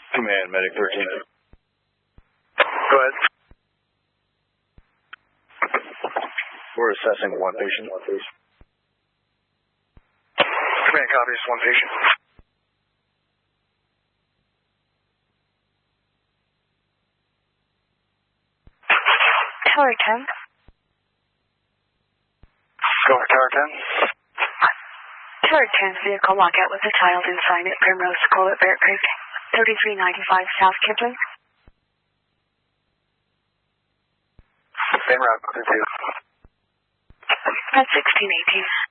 Command, Medic 13. Go ahead. We're assessing one patient. Command copies, one patient. Tower 10. Go for Tower 10. Tower 10's vehicle lockout with a child inside at Primrose School at Bear Creek, 3395 South Kipling. Same route, 2. That's 1618.